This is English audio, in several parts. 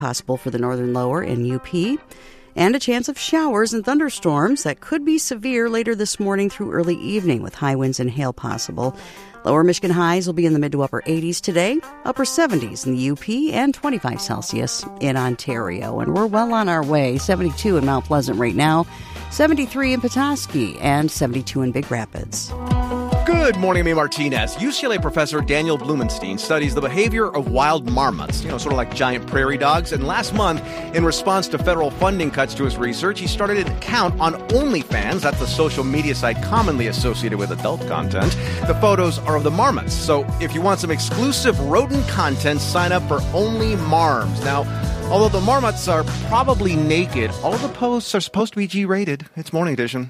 possible for the northern lower and UP, and a chance of showers and thunderstorms that could be severe later this morning through early evening with high winds and hail possible. Lower Michigan highs will be in the mid to upper 80s today, upper 70s in the UP, and 25 Celsius in Ontario. And we're well on our way. 72 in Mount Pleasant right now, 73 in Petoskey, and 72 in Big Rapids. Good morning, I'm Martinez. UCLA professor Daniel Blumenstein studies the behavior of wild marmots, sort of like giant prairie dogs. And last month, in response to federal funding cuts to his research, he started an account on OnlyFans. That's the social media site commonly associated with adult content. The photos are of the marmots. So if you want some exclusive rodent content, sign up for Only Marms. Now, although the marmots are probably naked, all the posts are supposed to be G-rated. It's Morning Edition.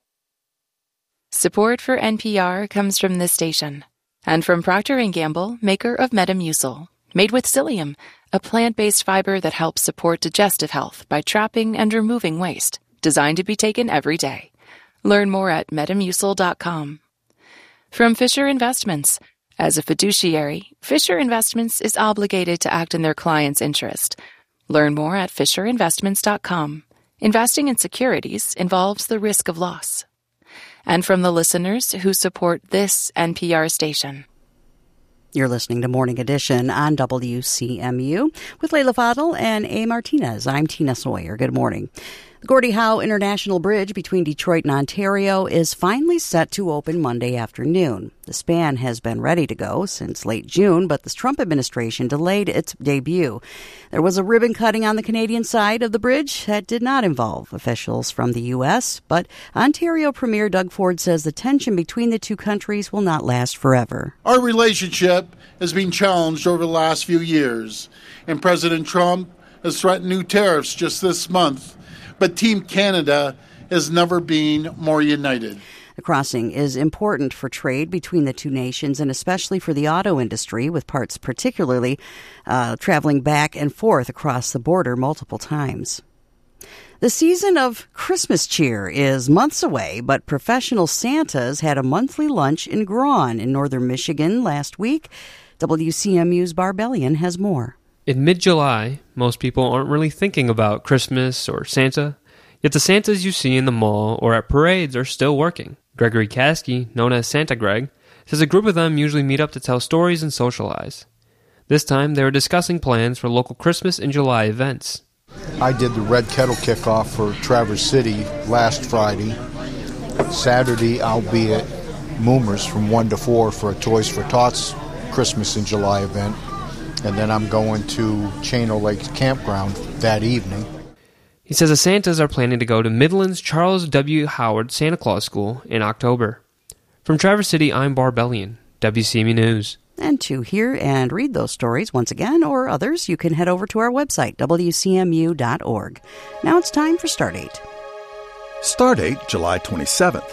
Support for NPR comes from this station and from Procter & Gamble, maker of Metamucil, made with psyllium, a plant-based fiber that helps support digestive health by trapping and removing waste, designed to be taken every day. Learn more at Metamucil.com. From Fisher Investments. As a fiduciary, Fisher Investments is obligated to act in their client's interest. Learn more at FisherInvestments.com. Investing in securities involves the risk of loss. And from the listeners who support this NPR station. You're listening to Morning Edition on WCMU with Leila Fadel and A. Martinez. I'm Tina Sawyer. Good morning. The Gordie Howe International Bridge between Detroit and Ontario is finally set to open Monday afternoon. The span has been ready to go since late June, but the Trump administration delayed its debut. There was a ribbon cutting on the Canadian side of the bridge that did not involve officials from the U.S., but Ontario Premier Doug Ford says the tension between the two countries will not last forever. Our relationship has been challenged over the last few years, and President Trump has threatened new tariffs just this month. But Team Canada has never been more united. The crossing is important for trade between the two nations and especially for the auto industry, with parts particularly traveling back and forth across the border multiple times. The season of Christmas cheer is months away, but professional Santas had a monthly lunch in Grawn in northern Michigan last week. WCMU's Barbellion has more. In mid-July, most people aren't really thinking about Christmas or Santa, yet the Santas you see in the mall or at parades are still working. Gregory Caskey, known as Santa Greg, says a group of them usually meet up to tell stories and socialize. This time, they were discussing plans for local Christmas in July events. I did the Red Kettle kickoff for Traverse City last Friday. Saturday, I'll be at Moomers from 1 to 4 for a Toys for Tots Christmas in July event. And then I'm going to Chaino Lakes Campground that evening. He says the Santas are planning to go to Midland's Charles W. Howard Santa Claus School in October. From Traverse City, I'm Barbellion, WCMU News. And to hear and read those stories once again or others, you can head over to our website, WCMU.org. Now it's time for Stardate. Stardate, July 27th.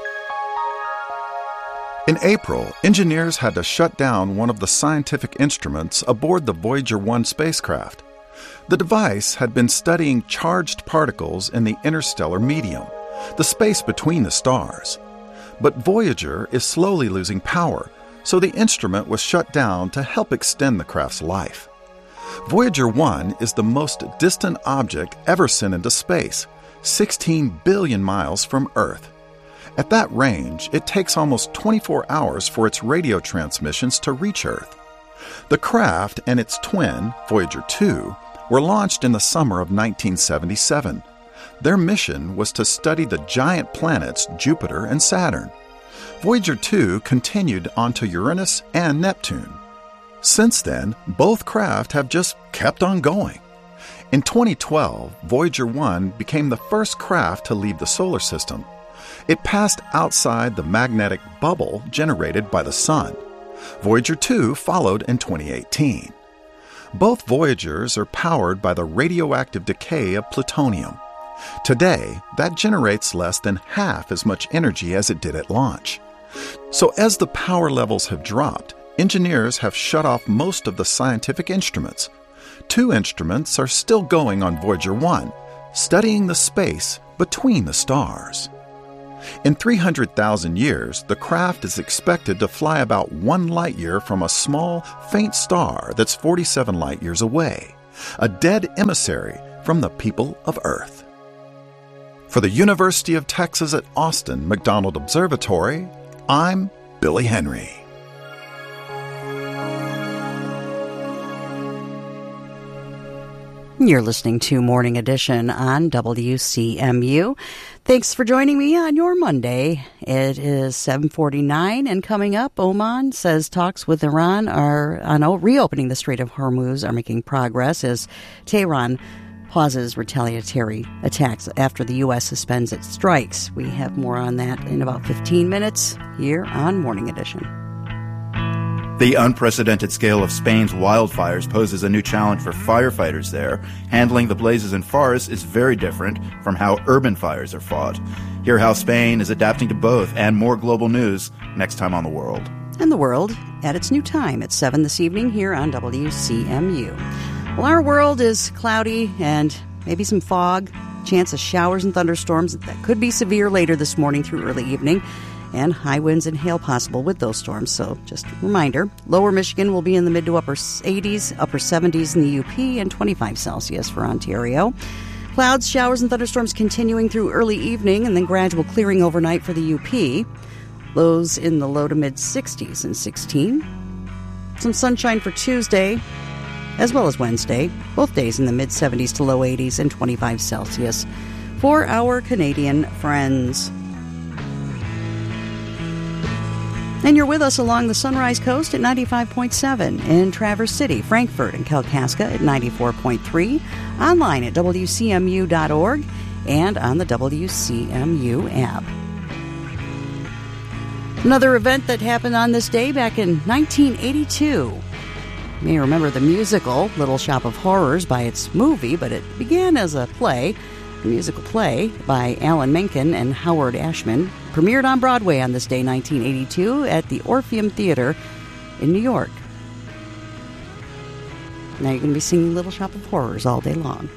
In April, engineers had to shut down one of the scientific instruments aboard the Voyager 1 spacecraft. The device had been studying charged particles in the interstellar medium, the space between the stars. But Voyager is slowly losing power, so the instrument was shut down to help extend the craft's life. Voyager 1 is the most distant object ever sent into space, 16 billion miles from Earth. At that range, it takes almost 24 hours for its radio transmissions to reach Earth. The craft and its twin, Voyager 2, were launched in the summer of 1977. Their mission was to study the giant planets Jupiter and Saturn. Voyager 2 continued onto Uranus and Neptune. Since then, both craft have just kept on going. In 2012, Voyager 1 became the first craft to leave the solar system. It passed outside the magnetic bubble generated by the Sun. Voyager 2 followed in 2018. Both Voyagers are powered by the radioactive decay of plutonium. Today, that generates less than half as much energy as it did at launch. So as the power levels have dropped, engineers have shut off most of the scientific instruments. 2 instruments are still going on Voyager 1, studying the space between the stars. In 300,000 years, the craft is expected to fly about 1 light-year from a small, faint star that's 47 light-years away. a dead emissary from the people of Earth. For the University of Texas at Austin McDonald Observatory, I'm Billy Henry. You're listening to Morning Edition on WCMU. Thanks for joining me on your Monday. It is 7:49, and coming up, Oman says talks with Iran are on reopening the Strait of Hormuz are making progress as Tehran pauses retaliatory attacks after the U.S. suspends its strikes. We have more on that in about 15 minutes here on Morning Edition. The unprecedented scale of Spain's wildfires poses a new challenge for firefighters there. Handling the blazes in forests is very different from how urban fires are fought. Hear how Spain is adapting to both, and more global news next time on The World. And The World at its new time at 7 this evening here on WCMU. Well, our world is cloudy and maybe some fog, chance of showers and thunderstorms that could be severe later this morning through early evening, and high winds and hail possible with those storms. So just a reminder, lower Michigan will be in the mid to upper 80s, upper 70s in the UP, and 25 Celsius for Ontario. Clouds, showers, and thunderstorms continuing through early evening and then gradual clearing overnight for the UP. Lows in the low to mid 60s and 16. Some sunshine for Tuesday as well as Wednesday, both days in the mid 70s to low 80s and 25 Celsius for our Canadian friends. And you're with us along the Sunrise Coast at 95.7, in Traverse City, Frankfort, and Kalkaska at 94.3, online at WCMU.org, and on the WCMU app. Another event that happened on this day back in 1982. You may remember the musical Little Shop of Horrors by its movie, but it began as a play. A musical play by Alan Menken and Howard Ashman premiered on Broadway on this day, 1982, at the Orpheum Theater in New York. Now you're going to be singing Little Shop of Horrors all day long.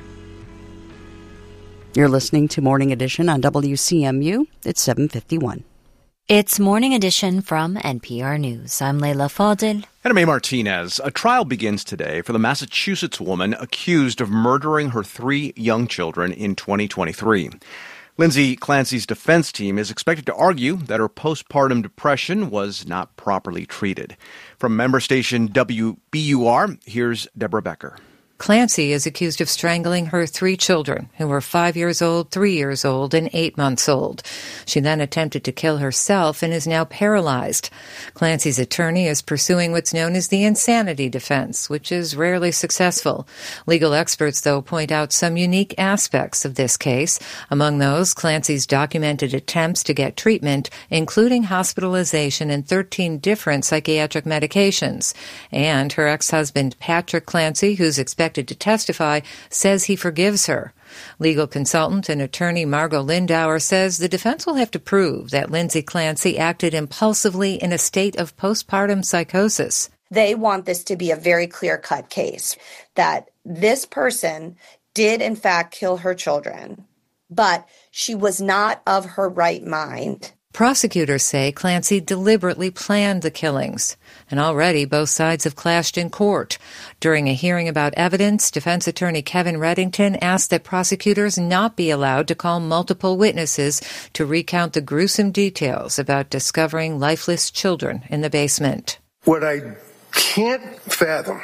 You're listening to Morning Edition on WCMU. It's 7:51. It's Morning Edition from NPR News. I'm Leila Fadil. And I'm A. Martinez. A trial begins today for the Massachusetts woman accused of murdering her 3 young children in 2023. Lindsay Clancy's defense team is expected to argue that her postpartum depression was not properly treated. From member station WBUR, here's Deborah Becker. Clancy is accused of strangling her 3 children, who were 5 years old, 3 years old, and 8 months old. She then attempted to kill herself and is now paralyzed. Clancy's attorney is pursuing what's known as the insanity defense, which is rarely successful. Legal experts, though, point out some unique aspects of this case. Among those, Clancy's documented attempts to get treatment, including hospitalization and 13 different psychiatric medications. And her ex-husband, Patrick Clancy, who's expected to testify, says he forgives her. Legal consultant and attorney Margot Lindauer says the defense will have to prove that Lindsay Clancy acted impulsively in a state of postpartum psychosis. They want this to be a very clear-cut case, that this person did in fact kill her children, but she was not of her right mind. Prosecutors say Clancy deliberately planned the killings, and already both sides have clashed in court. During a hearing about evidence, defense attorney Kevin Reddington asked that prosecutors not be allowed to call multiple witnesses to recount the gruesome details about discovering lifeless children in the basement. What I can't fathom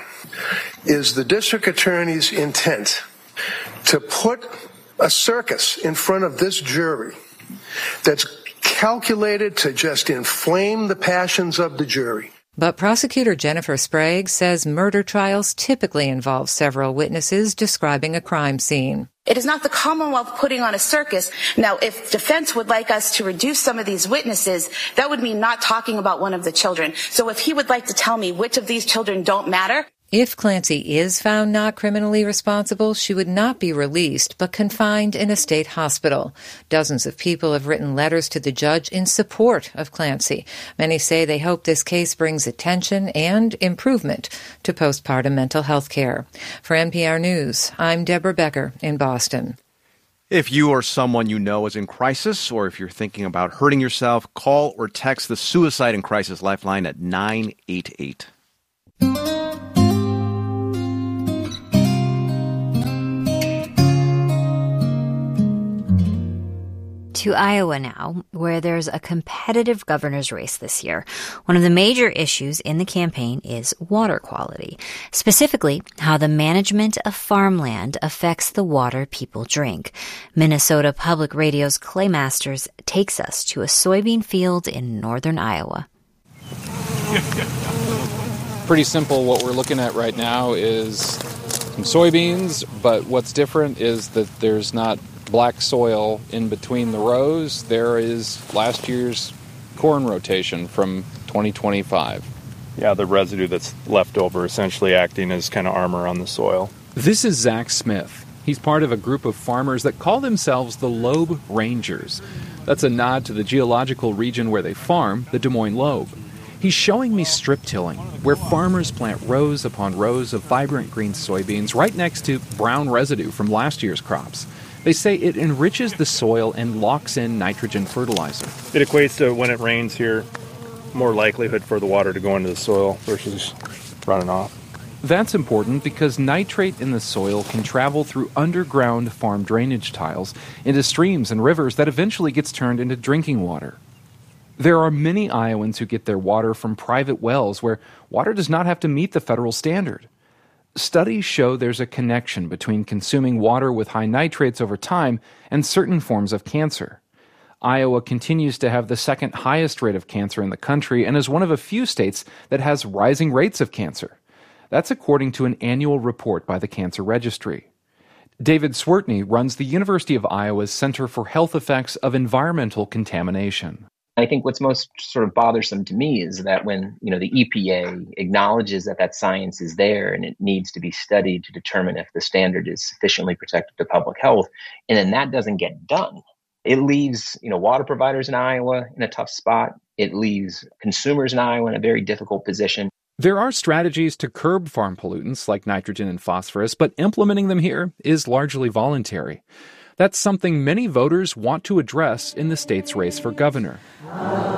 is the district attorney's intent to put a circus in front of this jury that's calculated to just inflame the passions of the jury. But prosecutor Jennifer Sprague says murder trials typically involve several witnesses describing a crime scene. It is not the Commonwealth putting on a circus. Now, if defense would like us to reduce some of these witnesses, that would mean not talking about one of the children. So if he would like to tell me which of these children don't matter. If Clancy is found not criminally responsible, she would not be released, but confined in a state hospital. Dozens of people have written letters to the judge in support of Clancy. Many say they hope this case brings attention and improvement to postpartum mental health care. For NPR News, I'm Deborah Becker in Boston. If you or someone you know is in crisis, or if you're thinking about hurting yourself, call or text the Suicide and Crisis Lifeline at 988. to Iowa now, where there's a competitive governor's race this year. One of the major issues in the campaign is water quality, specifically how the management of farmland affects the water people drink. Minnesota Public Radio's Clay Masters takes us to a soybean field in northern Iowa. Pretty simple. What we're looking at right now is some soybeans, but what's different is that there's not black soil in between the rows. There is last year's corn rotation from 2025. Yeah, the residue that's left over essentially acting as kind of armor on the soil. This is Zach Smith. He's part of a group of farmers that call themselves the Loeb Rangers. That's a nod to the geological region where they farm, the Des Moines Loeb. He's showing me strip tilling, where farmers plant rows upon rows of vibrant green soybeans right next to brown residue from last year's crops. They say it enriches the soil and locks in nitrogen fertilizer. It equates to, when it rains here, more likelihood for the water to go into the soil versus running off. That's important because nitrate in the soil can travel through underground farm drainage tiles into streams and rivers that eventually gets turned into drinking water. There are many Iowans who get their water from private wells where water does not have to meet the federal standard. Studies show there's a connection between consuming water with high nitrates over time and certain forms of cancer. Iowa continues to have the second highest rate of cancer in the country and is one of a few states that has rising rates of cancer. That's according to an annual report by the Cancer Registry. David Swertney runs the University of Iowa's Center for Health Effects of Environmental Contamination. I think what's most sort of bothersome to me is that when, the EPA acknowledges that science is there and it needs to be studied to determine if the standard is sufficiently protective to public health, and then that doesn't get done, it leaves, water providers in Iowa in a tough spot. It leaves consumers in Iowa in a very difficult position. There are strategies to curb farm pollutants like nitrogen and phosphorus, but implementing them here is largely voluntary. That's something many voters want to address in the state's race for governor.